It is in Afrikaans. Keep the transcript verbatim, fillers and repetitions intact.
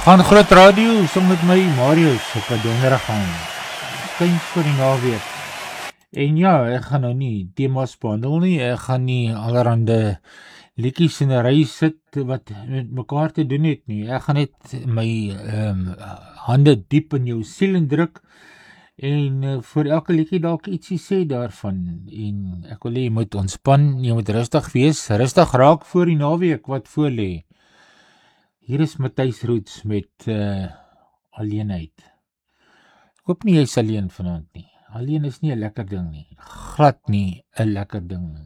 Gaan Groot Radio, saam met my Marius op 'n donderdag aan. Skyn vir die naweek. En ja, ek gaan nou nie temas behandel nie, ek gaan nie allerhande liedjies in 'n ry sit wat met mekaar te doen het nie. Ek gaan net my um, hande diep in jou siel indruk en uh, vir elke liedjie dalk ietsie sê daarvan. En ek wil hê jy moet ontspan, jy moet rustig wees, rustig raak voor die naweek wat voor lê. Hier is Matthys Roots met uh, Alleenheid. Ek hoop nie jy is alleen vanaand nie. Alleen is nie 'n lekker ding nie. Glad nie 'n lekker ding nie.